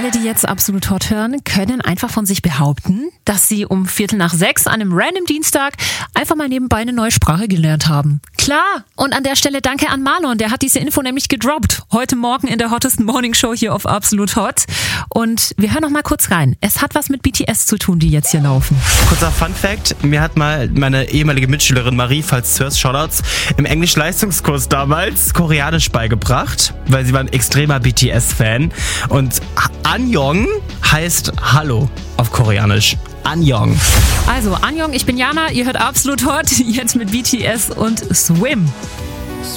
Alle, die jetzt Absolut Hot hören, können einfach von sich behaupten, dass sie um 5:45 an einem random Dienstag einfach mal nebenbei eine neue Sprache gelernt haben. Klar! Und an der Stelle danke an Marlon, der hat diese Info nämlich gedroppt. Heute Morgen in der hottesten Morning Show hier auf Absolut Hot. Und wir hören noch mal kurz rein. Es hat was mit BTS zu tun, die jetzt hier laufen. Kurzer Fun-Fact, mir hat mal meine ehemalige Mitschülerin Marie, falls du hörst, Shoutouts, im Englisch-Leistungskurs damals Koreanisch beigebracht, weil sie war ein extremer BTS-Fan. Und Annyeong heißt Hallo auf Koreanisch. Annyeong. Also, Annyeong, ich bin Jana, ihr hört Absolut Hot, jetzt mit BTS und Swim.